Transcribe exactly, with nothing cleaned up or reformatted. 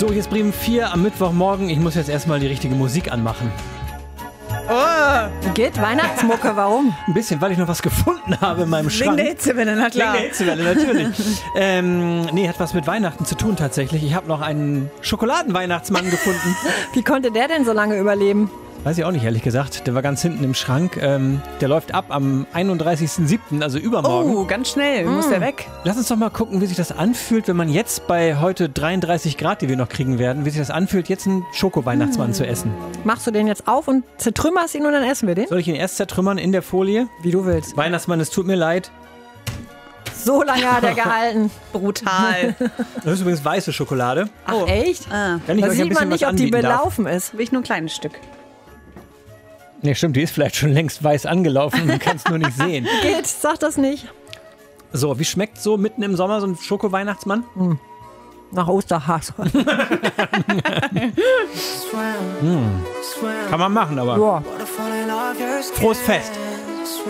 So, hier ist Bremen vier am Mittwochmorgen. Ich muss jetzt erstmal die richtige Musik anmachen. Oh, geht Weihnachtsmucke, warum? Ein bisschen, weil ich noch was gefunden habe in meinem Schrank. Wegen der Hitzewelle, na klar. Wegen der Hitzewelle, natürlich. ähm, nee, hat was mit Weihnachten zu tun tatsächlich. Ich habe noch einen Schokoladenweihnachtsmann gefunden. Wie konnte der denn so lange überleben? Weiß ich auch nicht, ehrlich gesagt. Der war ganz hinten im Schrank. Ähm, der läuft ab am einunddreißigsten siebten, also übermorgen. Oh, ganz schnell. Mm. Muss der weg. Lass uns doch mal gucken, wie sich das anfühlt, wenn man jetzt bei heute dreiunddreißig Grad, die wir noch kriegen werden, wie sich das anfühlt, jetzt einen Schoko-Weihnachtsmann mm. zu essen. Machst du den jetzt auf und zertrümmerst ihn und dann essen wir den? Soll ich ihn erst zertrümmern in der Folie? Wie du willst. Weihnachtsmann, es tut mir leid. So lange hat er gehalten. Brutal. Das ist übrigens weiße Schokolade. Ach, oh. Echt? Ah. Kann ich da euch sieht ein bisschen man nicht, was ob die anbieten belaufen darf. ist. Will ich nur ein kleines Stück. Nee, stimmt, die ist vielleicht schon längst weiß angelaufen und du kannst nur nicht sehen. Geht, sag das nicht. So, wie schmeckt so mitten im Sommer so ein Schoko-Weihnachtsmann? Hm. Nach Osterhase. hm. Kann man machen, aber Ja. frohes Fest.